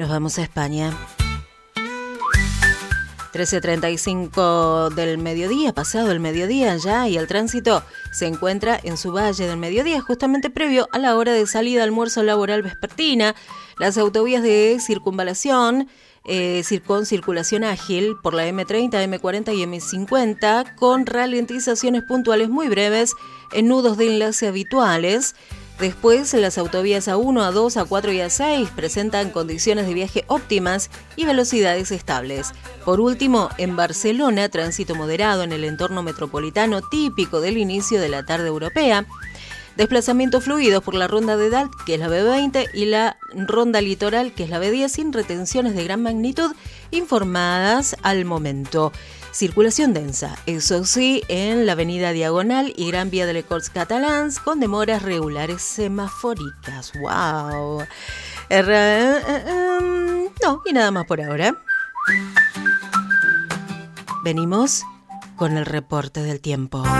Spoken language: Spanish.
Nos vamos a España. 13:35 del mediodía, pasado el mediodía ya, y el tránsito se encuentra en su valle del mediodía, justamente previo a la hora de salida almuerzo laboral vespertina. Las autovías de circunvalación con circulación ágil por la M30, M40 y M50, con ralentizaciones puntuales muy breves en nudos de enlace habituales. Después, las autovías A1, A2, A4 y A6 presentan condiciones de viaje óptimas y velocidades estables. Por último, en Barcelona, tránsito moderado en el entorno metropolitano típico del inicio de la tarde europea. Desplazamientos fluidos por la ronda de Dalt, que es la B20, y la ronda litoral, que es la B10, sin retenciones de gran magnitud informadas al momento. Circulación densa, eso sí, en la avenida Diagonal y Gran Vía de les Corts Catalans, con demoras regulares semafóricas. ¡Wow! No, y nada más por ahora. Venimos con el reporte del tiempo.